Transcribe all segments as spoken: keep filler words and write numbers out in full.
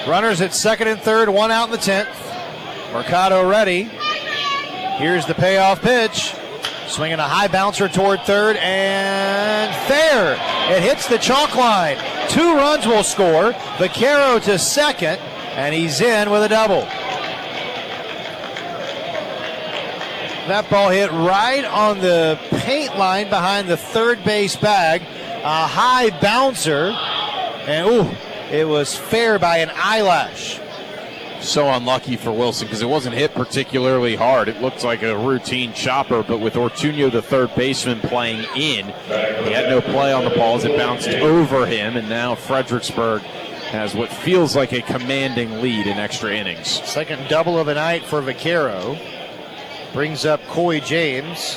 Runners at second and third, one out in the tenth. Mercado ready. Here's the payoff pitch. Swinging a high bouncer toward third, and fair. It hits the chalk line. Two runs will score. Vaquero to second, and he's in with a double. That ball hit right on the paint line behind the third base bag. A high bouncer, and ooh, it was fair by an eyelash. So unlucky for Wilson because it wasn't hit particularly hard. It looked like a routine chopper, but with Ortuño, the third baseman, playing in, he had no play on the ball as it bounced over him, and now Fredericksburg has what feels like a commanding lead in extra innings. Second double of the night for Vaquero. Brings up Coy James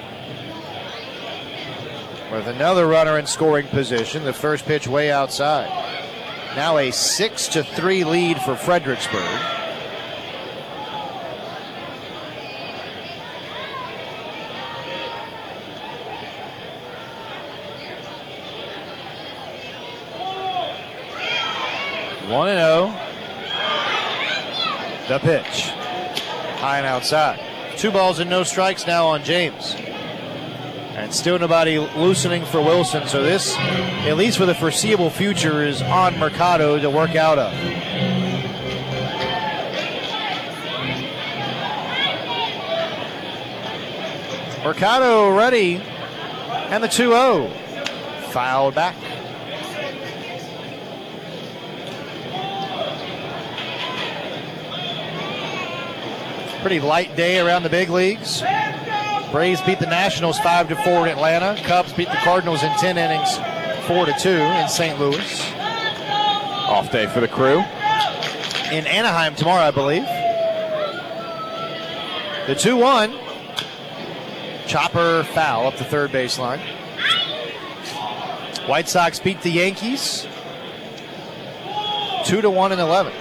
with another runner in scoring position. The first pitch way outside. Now a six to three lead for Fredericksburg. One and oh. The pitch. High and outside. Two balls and no strikes now on James. And still nobody loosening for Wilson. So this, at least for the foreseeable future, is on Mercado to work out of. Mercado ready. And the two oh. Fouled back. Pretty light day around the big leagues. Braves beat the Nationals five to four in Atlanta. Cubs beat the Cardinals in ten innings, four to two in Saint Louis. Off day for the Crew. In Anaheim tomorrow, I believe. The two one. Chopper foul up the third baseline. White Sox beat the Yankees two to one in eleven.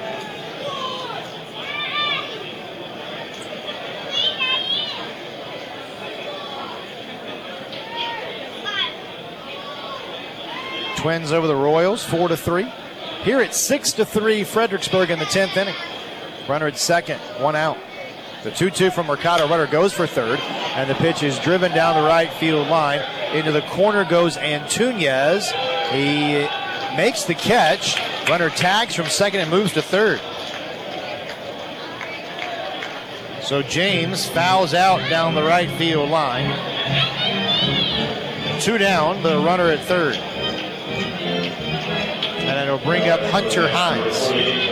Twins over the Royals, four to three. Here it's six to three, Fredericksburg in the tenth inning. Runner at second, one out. The two two from Mercado. Runner goes for third, and the pitch is driven down the right field line. Into the corner goes Antuñez. He makes the catch. Runner tags from second and moves to third. So James fouls out down the right field line. Two down, the runner at third. And it'll bring up Hunter Hines.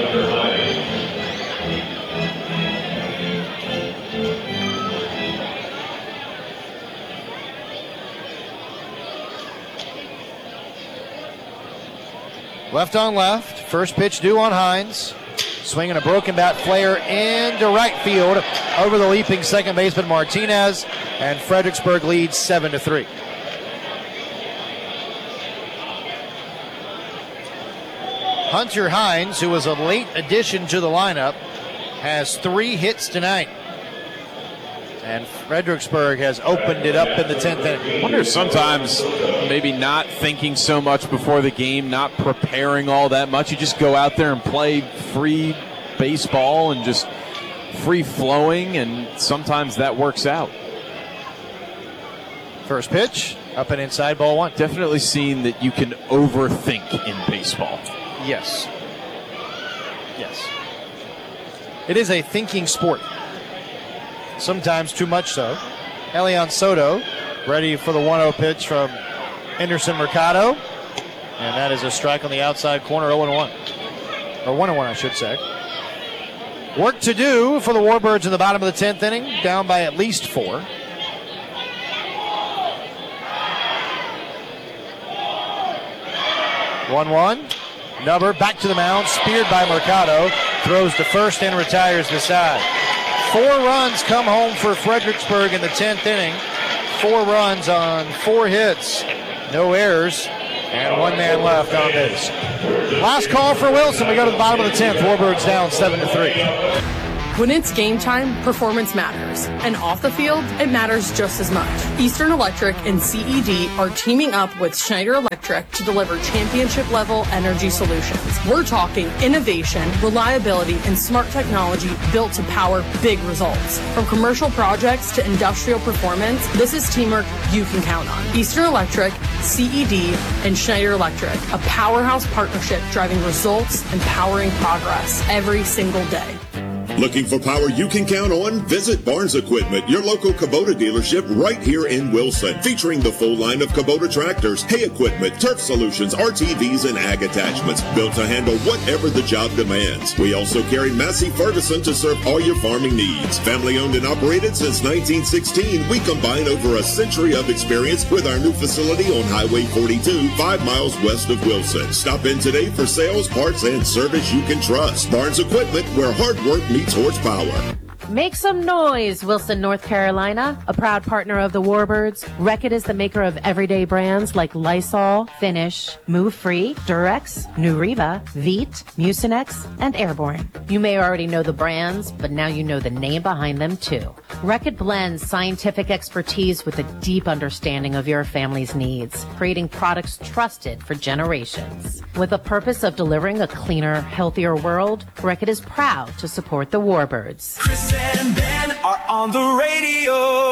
Left on left. First pitch due on Hines. Swinging a broken bat flare into right field over the leaping second baseman Martinez. And Fredericksburg leads seven to three. Hunter Hines, who was a late addition to the lineup, has three hits tonight. And Fredericksburg has opened it up in the tenth inning. I wonder if sometimes maybe not thinking so much before the game, not preparing all that much. You just go out there and play free baseball and just free flowing, and sometimes that works out. First pitch, up and inside, ball one. Definitely seen that you can overthink in baseball. Yes. Yes. It is a thinking sport. Sometimes too much so. Elian Soto ready for the one oh pitch from Anderson Mercado. And that is a strike on the outside corner, oh and one. Or one and one, I should say. Work to do for the Warbirds in the bottom of the tenth inning, down by at least four. one one. Nubber back to the mound, speared by Mercado, throws to first and retires the side. Four runs come home for Fredericksburg in the tenth inning. Four runs on four hits, no errors, and one man left on base. Last call for Wilson. We go to the bottom of the tenth. Warbirds down seven to three. When it's game time, performance matters. And off the field, it matters just as much. Eastern Electric and C E D are teaming up with Schneider Electric Electric to deliver championship-level energy solutions. We're talking innovation, reliability, and smart technology built to power big results. From commercial projects to industrial performance, this is teamwork you can count on. Eastern Electric, C E D, and Schneider Electric, a powerhouse partnership driving results and powering progress every single day. Looking for power you can count on? Visit Barnes Equipment, your local Kubota dealership right here in Wilson, featuring the full line of Kubota tractors, hay equipment, turf solutions, R T Vs, and ag attachments, built to handle whatever the job demands. We also carry Massey Ferguson to serve all your farming needs. Family owned and operated since nineteen sixteen, we combine over a century of experience with our new facility on Highway forty-two, five miles west of Wilson. Stop in today for sales, parts, and service you can trust. Barnes Equipment, where hard work meets horsepower. Make some noise, Wilson, North Carolina. A proud partner of the Warbirds, Reckitt is the maker of everyday brands like Lysol, Finish, Move Free, Durex, Nuriva, Veet, Mucinex, and Airborne. You may already know the brands, but now you know the name behind them too. Reckitt blends scientific expertise with a deep understanding of your family's needs, creating products trusted for generations. With a purpose of delivering a cleaner, healthier world, Reckitt is proud to support the Warbirds. Chris and Ben are on the radio.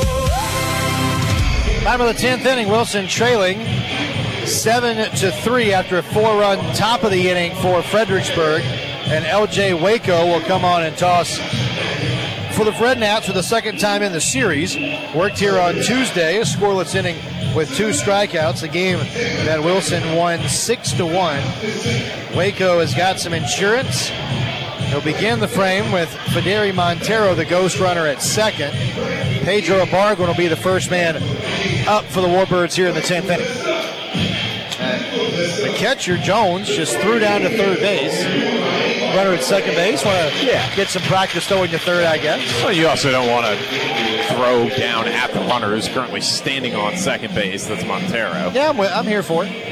Bottom of the tenth inning, Wilson trailing seven to three after a four-run top of the inning for Fredericksburg, and L J Waco will come on and toss for the Fred Nats for the second time in the series. Worked here on Tuesday, a scoreless inning with two strikeouts, a game that Wilson won six to one. Waco has got some insurance. He'll begin the frame with Federi Montero, the ghost runner, at second. Pedro Ibargüen will be the first man up for the Warbirds here in the tenth inning. Uh, the catcher, Jones, just threw down to third base. Runner at second base. Want to yeah. get some practice throwing to third, I guess. Well, you also don't want to throw down at the runner who's currently standing on second base. That's Montero. Yeah, I'm, I'm here for it.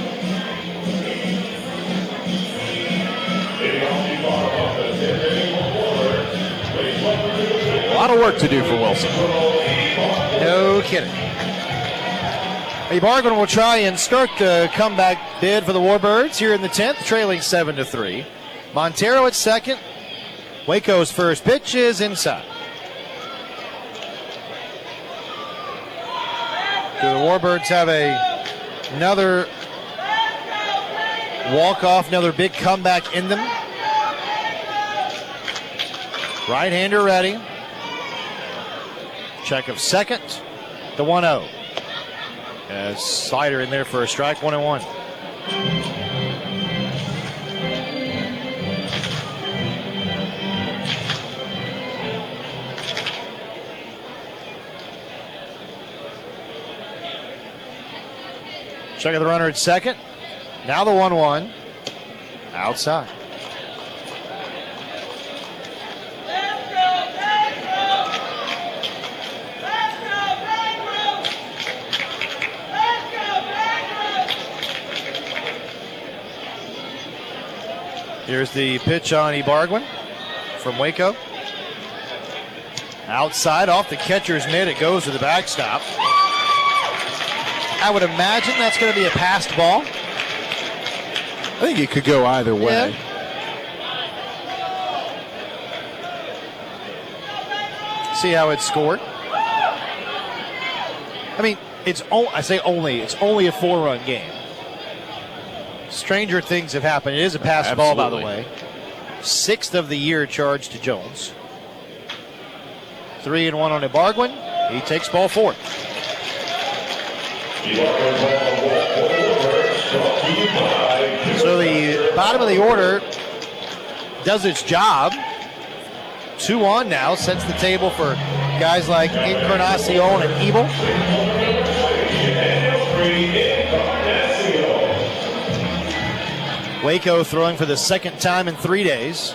A lot of work to do for Wilson. No kidding. Ibargüen will try and start the comeback bid for the Warbirds here in the tenth, trailing seven to three. Montero at second. Waco's first pitch is inside. Do the Warbirds have a another walk-off, another big comeback in them? Right-hander ready. Check of second. The one oh. A slider in there for a strike, one and one. Check of the runner at second. Now the one one. Outside. Here's the pitch on Ibargüen from Waco. Outside, off the catcher's mitt, it goes to the backstop. I would imagine that's going to be a passed ball. I think it could go either way. Yeah. See how it's scored. I mean, it's o- I say only, it's only a four-run game. Stranger things have happened. It is a pass Absolutely. ball, by the way. Sixth of the year charged to Jones. Three and one on Ibargüen. He takes ball four. So the bottom of the order does its job. Two on now, sets the table for guys like Encarnacion and Ebel. Waco throwing for the second time in three days.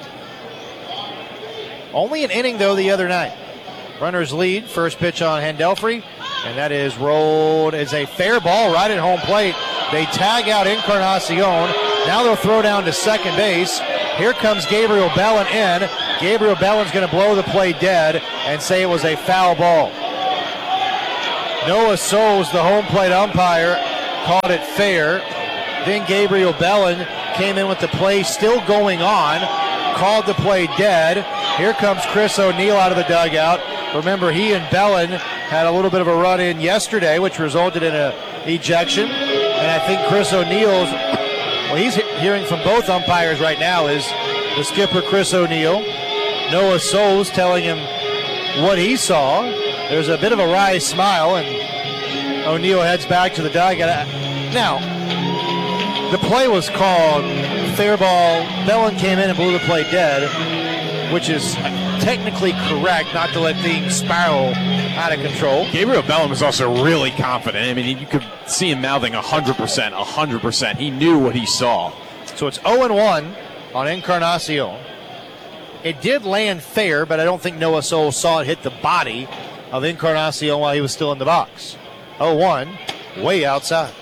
Only an inning, though, the other night. Runners lead. First pitch on Handelfrey, and that is rolled as a fair ball right at home plate. They tag out Encarnacion. Now they'll throw down to second base. Here comes Gabriel Bellin in. Gabriel Bellin's going to blow the play dead and say it was a foul ball. Noah Souls, the home plate umpire, called it fair. Then Gabriel Bellin came in with the play still going on, called the play dead. Here comes Chris O'Neill out of the dugout. Remember, he and Bellin had a little bit of a run-in yesterday, which resulted in an ejection. And I think Chris O'Neill's, well, he's he- hearing from both umpires right now, is the skipper, Chris O'Neill. Noah Souls telling him what he saw. There's a bit of a wry smile, and O'Neill heads back to the dugout. Now, the play was called fair ball. Bellin came in and blew the play dead, which is technically correct, not to let things spiral out of control. Gabriel Bellin was also really confident. I mean, you could see him mouthing one hundred percent, one hundred percent. He knew what he saw. So it's oh and one on Encarnacion. It did land fair, but I don't think Noah Souls saw it hit the body of Encarnacion while he was still in the box. oh one, way outside.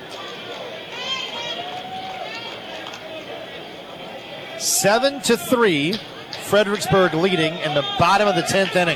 Seven to three, Fredericksburg leading in the bottom of the tenth inning.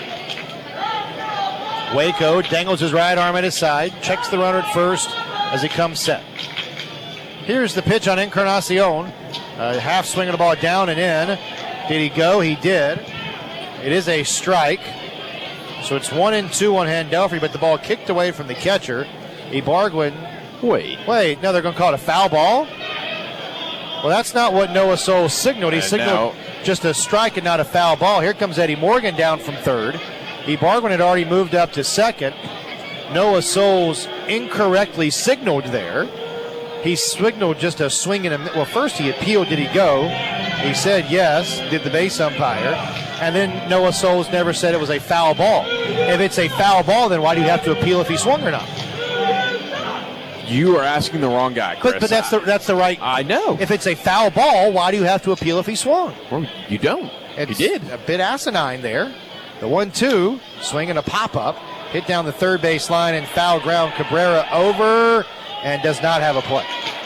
Waco dangles his right arm at his side, checks the runner at first as he comes set. Here's the pitch on Encarnacion. Uh, half swing of the ball down and in. Did he go? He did. It is a strike. So it's one and two on Handelfrey, but the ball kicked away from the catcher. Ibargüen. Wait. Wait, no, they're going to call it a foul ball? Well, that's not what Noah Souls signaled. He And signaled now- just a strike and not a foul ball. Here comes Eddie Morgan down from third. Ibargüen had already moved up to second. Noah Souls incorrectly signaled there. He signaled just a swing and a well. First he appealed. Did he go? He said yes. Did the base umpire? And then Noah Souls never said it was a foul ball. If it's a foul ball, then why do you have to appeal if he swung or not? You are asking the wrong guy, Chris. But, but that's the that's the right. I know. If it's a foul ball, why do you have to appeal if he swung? Well, you don't. It's you did. a bit asinine there. The one two, swinging a pop-up, hit down the third base line and foul ground. Cabrera over and does not have a play.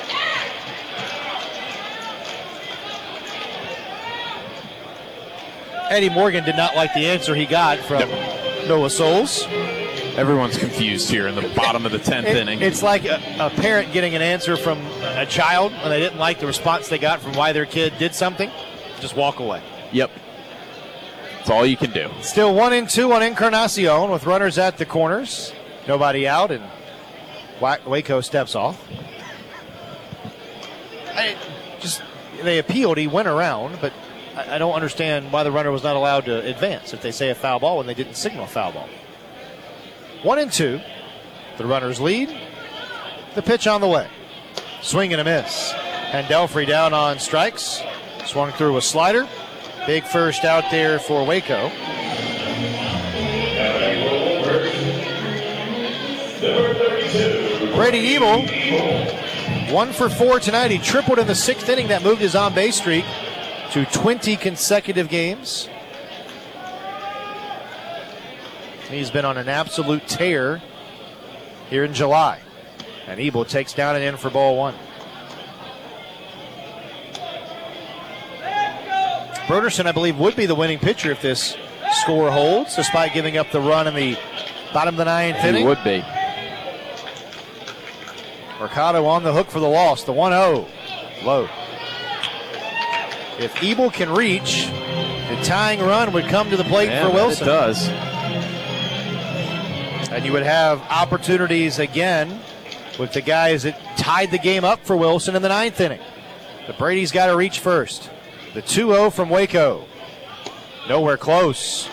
Eddie Morgan did not like the answer he got from Noah Souls. Everyone's confused here in the bottom of the tenth It- inning. It's like a, a parent getting an answer from a child when they didn't like the response they got from why their kid did something. Just walk away. Yep. That's all you can do. Still one and two on Encarnacion with runners at the corners. Nobody out, and Wa- Waco steps off. I just they appealed. He went around, but I, I don't understand why the runner was not allowed to advance if they say a foul ball when they didn't signal a foul ball. One and two. The runners lead. The pitch on the way. Swing and a miss. Handelfrey down on strikes. Swung through a slider. Big first out there for Waco. Brady Ebel, one for four tonight. He tripled in the sixth inning. That moved his on-base streak to twenty consecutive games. He's been on an absolute tear here in July. And Ebel takes down and in for ball one. Broderson, I believe, would be the winning pitcher if this score holds, despite giving up the run in the bottom of the ninth He inning. would be. Mercado on the hook for the loss. The one oh. Low. If Ebel can reach, the tying run would come to the plate Yeah, for Wilson. It does. And you would have opportunities again with the guys that tied the game up for Wilson in the ninth inning. But Brady's got to reach first. The two oh from Waco. Nowhere close.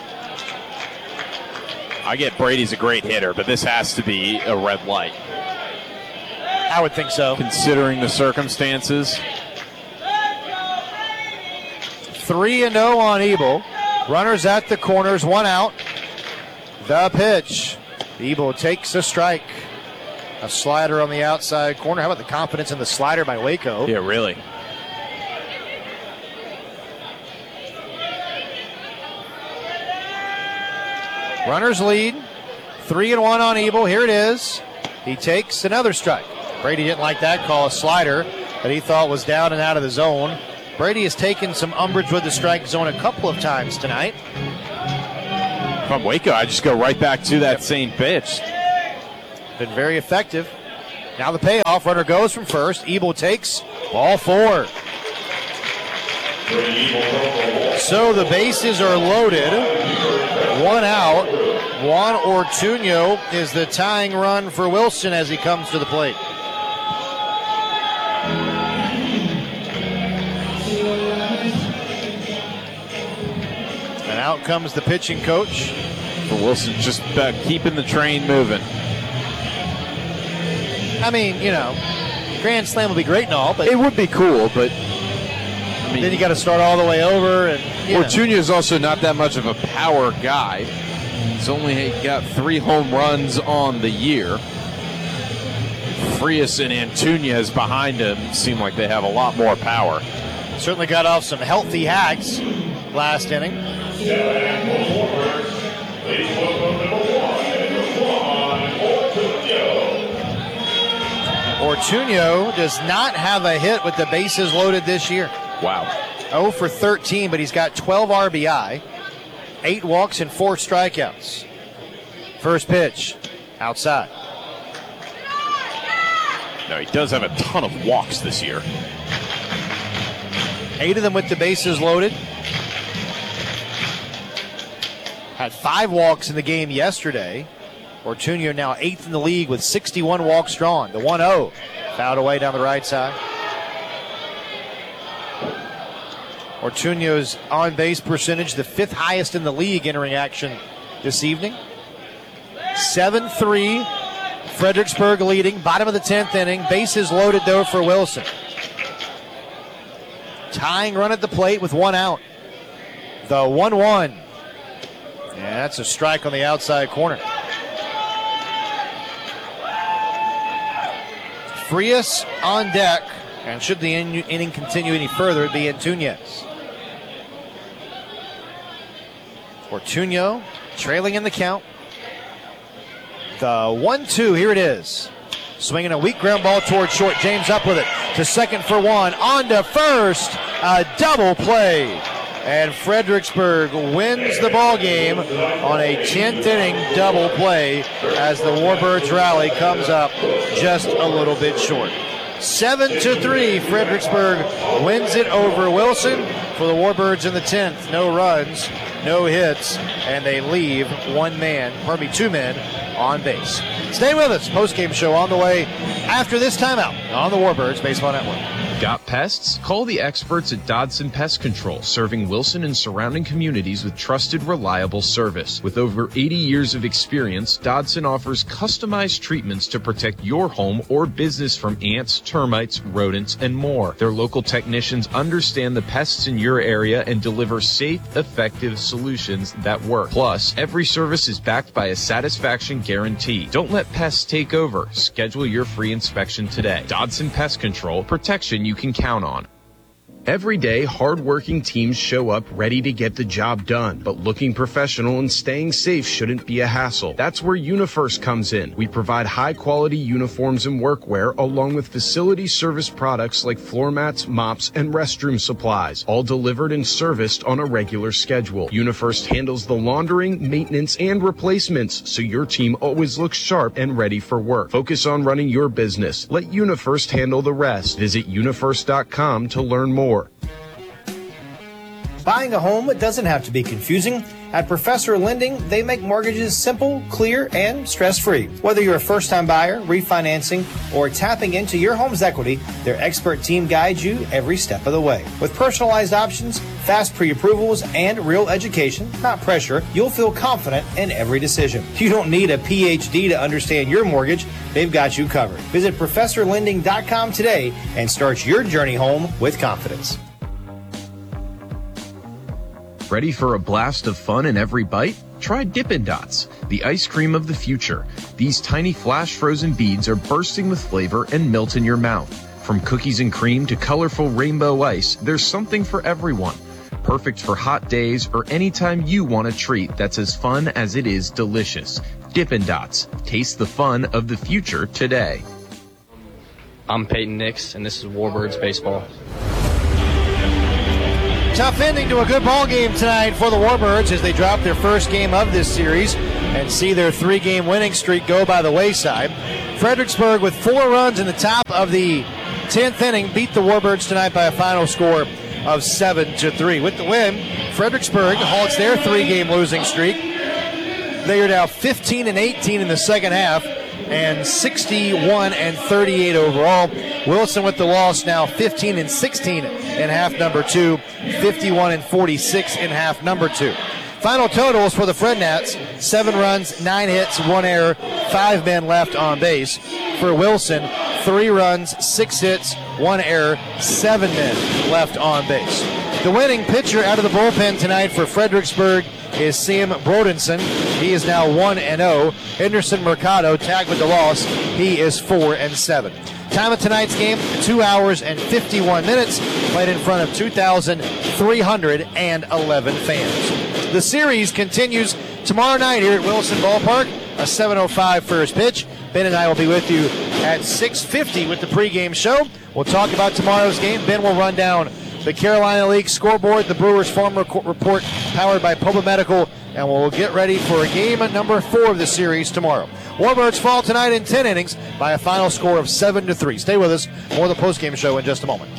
I get Brady's a great hitter, but this has to be a red light. I would think so. Considering the circumstances. three and oh on Ebel. Runners at the corners, one out. The pitch. Ebel takes a strike. A slider on the outside corner. How about the confidence in the slider by Waco? Yeah, really. Runners lead. Three and one on Ebel. Here it is. He takes another strike. Brady didn't like that call, a slider that he thought was down and out of the zone. Brady has taken some umbrage with the strike zone a couple of times tonight. From Waco, I just go right back to that same pitch. Been very effective. Now the payoff. Runner goes from first. Ebel takes ball four. So the bases are loaded. One out. Juan Ortuño is the tying run for Wilson as he comes to the plate. And out comes the pitching coach. For Wilson, just uh, keeping the train moving. I mean, you know, Grand Slam would be great and all, but it would be cool, but I mean, then you got to start all the way over. And Ortuño is also not that much of a power guy. He's only got three home runs on the year. Frias and Antúnez behind him seem like they have a lot more power. Certainly got off some healthy hacks last inning. Ortuño does not have a hit with the bases loaded this year. Wow. oh for thirteen, but he's got twelve R B I, eight walks and four strikeouts. First pitch, outside. No, he does have a ton of walks this year. Eight of them with the bases loaded. Had five walks in the game yesterday. Ortuño now eighth in the league with sixty-one walks drawn. The one oh, fouled away down the right side. Ortuño's on-base percentage, the fifth highest in the league entering action this evening. seven three, Fredericksburg leading, bottom of the tenth inning. Bases loaded, though, for Wilson. Tying run at the plate with one out. The one one. And that's a strike on the outside corner. Frias on deck, and should the in- inning continue any further, it'd be Antúnez. Ortuño trailing in the count. The one two, here it is. Swinging a weak ground ball towards short. James up with it to second for one. On to first, a double play. And Fredericksburg wins the ball game on a tenth inning double play as the Warbirds rally comes up just a little bit short. Seven to three, Fredericksburg wins it over Wilson. For the Warbirds in the tenth, no runs, no hits, and they leave one man, pardon me, two men on base. Stay with us. Post-game show on the way after this timeout on the Warbirds Baseball Network. Got pests? Call the experts at Dodson Pest Control, serving Wilson and surrounding communities with trusted, reliable service. With over eighty years of experience, Dodson offers customized treatments to protect your home or business from ants, termites, rodents, and more. Their local technicians understand the pests in your area and deliver safe, effective solutions that work. Plus, every service is backed by a satisfaction guarantee. Don't let pests take over. Schedule your free inspection today. Dodson Pest Control, protection you can count on. Every day, hard-working teams show up ready to get the job done, but looking professional and staying safe shouldn't be a hassle. That's where UniFirst comes in. We provide high-quality uniforms and workwear, along with facility service products like floor mats, mops, and restroom supplies, all delivered and serviced on a regular schedule. UniFirst handles the laundering, maintenance, and replacements, so your team always looks sharp and ready for work. Focus on running your business. Let UniFirst handle the rest. Visit unifirst dot com to learn more. Buying a home doesn't have to be confusing. At Professor Lending, they make mortgages simple, clear, and stress-free. Whether you're a first-time buyer, refinancing, or tapping into your home's equity, their expert team guides you every step of the way. With personalized options, fast pre-approvals, and real education, not pressure, you'll feel confident in every decision. You don't need a P H D to understand your mortgage. They've got you covered. Visit professor lending dot com today and start your journey home with confidence. Ready for a blast of fun in every bite? Try Dippin' Dots, the ice cream of the future. These tiny flash frozen beads are bursting with flavor and melt in your mouth. From cookies and cream to colorful rainbow ice, there's something for everyone. Perfect for hot days or anytime you want a treat that's as fun as it is delicious. Dippin' Dots. Taste the fun of the future today. I'm Peyton Nix, and this is Warbirds Baseball. Tough ending to a good ball game tonight for the Warbirds as they drop their first game of this series and see their three-game winning streak go by the wayside. Fredericksburg, with four runs in the top of the tenth inning, beat the Warbirds tonight by a final score of seven to three. With the win, Fredericksburg halts their three-game losing streak. They are now fifteen and eighteen in the second half and sixty-one and thirty-eight overall. Wilson with the loss, now fifteen and sixteen in half number two, fifty-one and forty-six in half number two. Final totals for the Fred Nats: seven runs, nine hits, one error, five men left on base. For Wilson, three runs, six hits, one error, seven men left on base. The winning pitcher out of the bullpen tonight for Fredericksburg is Sam Brodenson. He is now one and oh. Henderson Mercado tagged with the loss. He is four and seven. Time of tonight's game, two hours and fifty-one minutes, played in front of two thousand three hundred eleven fans. The series continues tomorrow night here at Wilson Ballpark, a seven oh five first pitch. Ben and I will be with you at six fifty with the pregame show. We'll talk about tomorrow's game. Ben will run down the Carolina League scoreboard, the Brewers Farm Report, powered by Poba Medical, and we'll get ready for game number four of the series tomorrow. Warbirds fall tonight in ten innings by a final score of seven to three. Stay with us. More of the postgame show in just a moment.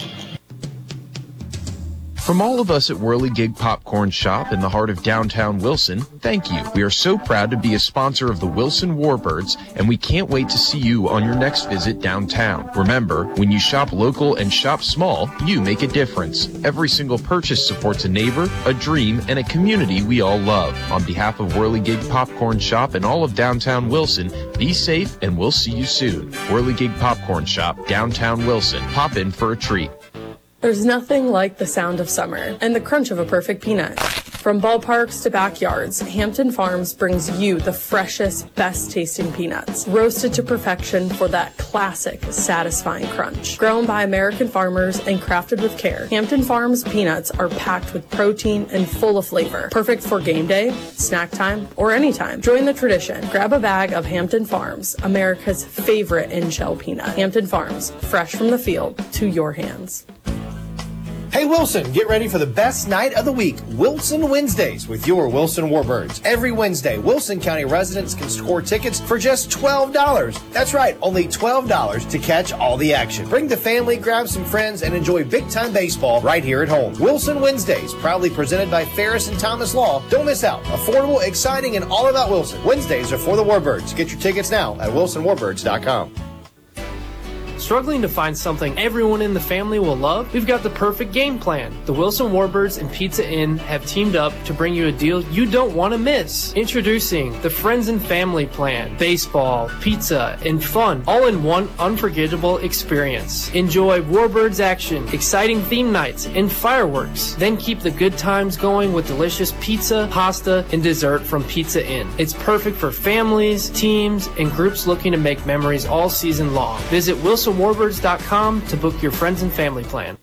From all of us at Whirligig Popcorn Shop in the heart of downtown Wilson, thank you. We are so proud to be a sponsor of the Wilson Warbirds, and we can't wait to see you on your next visit downtown. Remember, when you shop local and shop small, you make a difference. Every single purchase supports a neighbor, a dream, and a community we all love. On behalf of Whirligig Popcorn Shop and all of downtown Wilson, be safe and we'll see you soon. Whirligig Popcorn Shop, downtown Wilson. Pop in for a treat. There's nothing like the sound of summer and the crunch of a perfect peanut. From ballparks to backyards, Hampton Farms brings you the freshest, best-tasting peanuts, roasted to perfection for that classic, satisfying crunch. Grown by American farmers and crafted with care, Hampton Farms peanuts are packed with protein and full of flavor, perfect for game day, snack time, or anytime. Join the tradition. Grab a bag of Hampton Farms, America's favorite in-shell peanut. Hampton Farms, fresh from the field to your hands. Hey Wilson, get ready for the best night of the week, Wilson Wednesdays, with your Wilson Warbirds. Every Wednesday, Wilson County residents can score tickets for just twelve dollars. That's right, only twelve dollars to catch all the action. Bring the family, grab some friends, and enjoy big-time baseball right here at home. Wilson Wednesdays, proudly presented by Ferris and Thomas Law. Don't miss out. Affordable, exciting, and all about Wilson. Wednesdays are for the Warbirds. Get your tickets now at wilson warbirds dot com. Struggling to find something everyone in the family will love? We've got the perfect game plan. The Wilson Warbirds and Pizza Inn have teamed up to bring you a deal you don't want to miss. Introducing the Friends and Family Plan. Baseball, pizza, and fun, all in one unforgettable experience. Enjoy Warbirds action, exciting theme nights, and fireworks. Then keep the good times going with delicious pizza, pasta, and dessert from Pizza Inn. It's perfect for families, teams, and groups looking to make memories all season long. Visit wilson warbirds dot com to book your friends and family plan.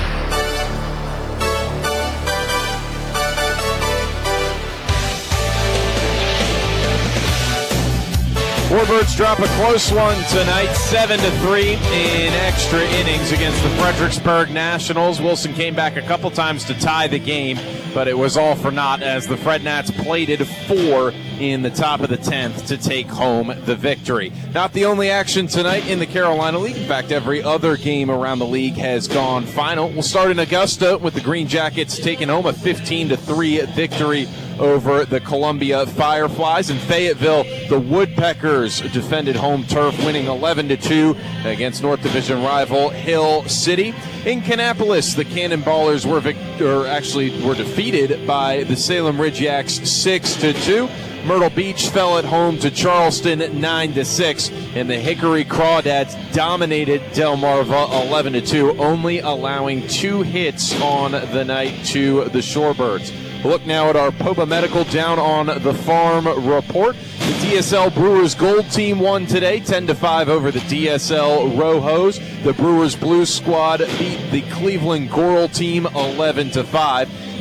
Warbirds drop a close one tonight, seven to three in extra innings against the Fredericksburg Nationals. Wilson came back a couple times to tie the game, but it was all for naught as the Fred Nats plated four in the top of the tenth to take home the victory. Not the only action tonight in the Carolina League. In fact, every other game around the league has gone final. We'll start in Augusta with the Green Jackets taking home a fifteen to three victory over the Columbia Fireflies. In Fayetteville, the Woodpeckers defended home turf, winning eleven to two against North Division rival Hill City. In Kannapolis, the Cannonballers were vic- or actually were defeated by the Salem Ridge Yaks six to two. Myrtle Beach fell at home to Charleston nine to six, and the Hickory Crawdads dominated Delmarva eleven to two, only allowing two hits on the night to the Shorebirds. Look now at our Poba Medical Down on the Farm report. The D S L Brewers Gold team won today, ten to five over the D S L Rojos. The Brewers Blue squad beat the Cleveland Goral team eleven to five.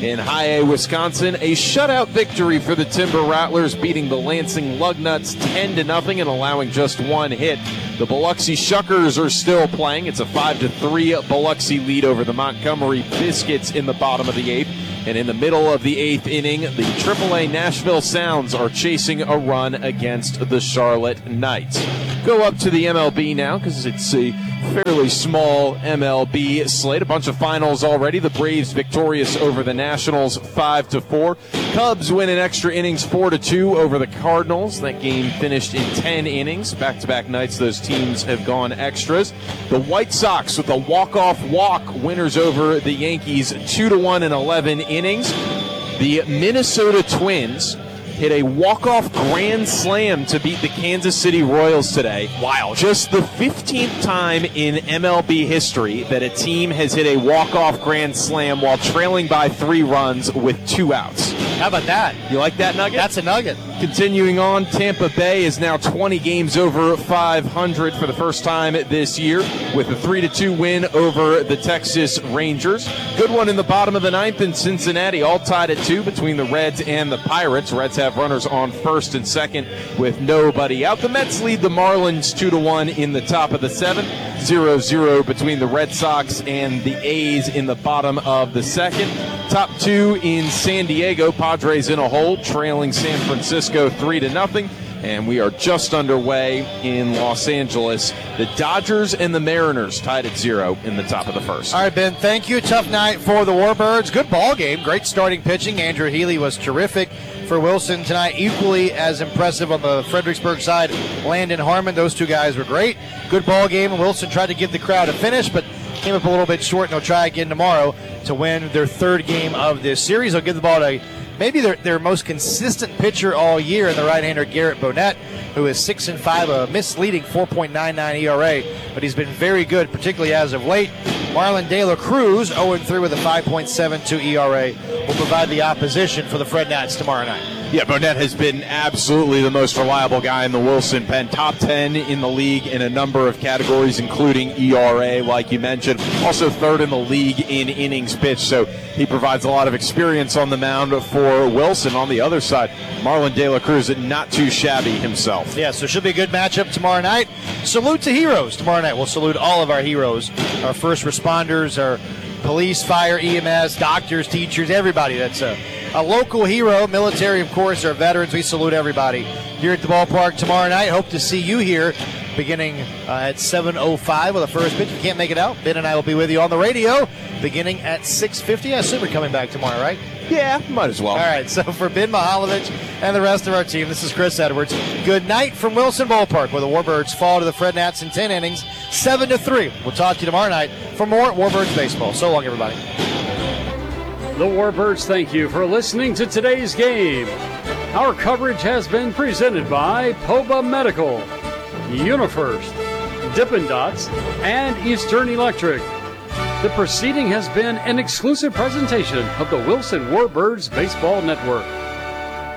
In High A, Wisconsin, a shutout victory for the Timber Rattlers, beating the Lansing Lugnuts ten to nothing and allowing just one hit. The Biloxi Shuckers are still playing. It's a five to three Biloxi lead over the Montgomery Biscuits in the bottom of the eighth. And in the middle of the eighth inning, the triple A Nashville Sounds are chasing a run against the Charlotte Knights. Go up to the M L B now because it's a fairly small M L B slate. A bunch of finals already. The Braves victorious over the Nationals five to four. Cubs win in extra innings four to two over the Cardinals. That game finished in ten innings. Back-to-back nights those teams have gone extras. The White Sox with a walk-off walk winners over the Yankees two to one in eleven innings. The Minnesota Twins hit a walk-off grand slam to beat the Kansas City Royals today. Wow. Just the fifteenth time in M L B history that a team has hit a walk-off grand slam while trailing by three runs with two outs. How about that? You like that nugget? That's a nugget. Continuing on, Tampa Bay is now twenty games over five hundred for the first time this year with a three to two win over the Texas Rangers. Good one in the bottom of the ninth in Cincinnati, all tied at two between the Reds and the Pirates. Reds have runners on first and second with nobody out. The Mets lead the Marlins two to one in the top of the seventh. zero zero between the Red Sox and the A's in the bottom of the second. Top two in San Diego, Padres in a hole, trailing San Francisco three to nothing. And we are just underway in Los Angeles. The Dodgers and the Mariners tied at zero in the top of the first. All right, Ben, thank you. Tough night for the Warbirds. Good ball game. Great starting pitching. Andrew Healy was terrific for Wilson tonight. Equally as impressive on the Fredericksburg side, Landon Harmon. Those two guys were great. Good ball game. Wilson tried to give the crowd a finish, but came up a little bit short, and they'll try again tomorrow to win their third game of this series. They'll give the ball to maybe their, their most consistent pitcher all year in the right-hander Garrett Bonnet, who is six and five, a misleading four point nine nine E R A, but he's been very good, particularly as of late. Marlon De La Cruz, oh and three with a five point seven two E R A, will provide the opposition for the Fred Nats tomorrow night. Yeah, Bonnet has been absolutely the most reliable guy in the Wilson pen. Top ten in the league in a number of categories, including E R A, like you mentioned. Also third in the league in innings pitched, so he provides a lot of experience on the mound for Wilson. On the other side, Marlon De La Cruz, not too shabby himself. Yeah, so should be a good matchup tomorrow night. Salute to heroes tomorrow night. We'll salute all of our heroes, our first responders, our police, fire, E M S, doctors, teachers, everybody that's a, a local hero. Military, of course, our veterans. We salute everybody here at the ballpark tomorrow night. Hope to see you here beginning uh, at seven oh five with the first pitch. If you can't make it out, Ben and I will be with you on the radio beginning at six fifty. I assume we're coming back tomorrow, right? Yeah, might as well. All right, so for Ben Mihaljevic and the rest of our team, this is Chris Edwards. Good night from Wilson Ballpark, where the Warbirds fall to the Fred Nats in ten innings, seven to three. We'll talk to you tomorrow night for more Warbirds baseball. So long, everybody. The Warbirds thank you for listening to today's game. Our coverage has been presented by Poba Medical, UniFirst, Dippin' Dots, and Eastern Electric. The proceeding has been an exclusive presentation of the Wilson Warbirds Baseball Network.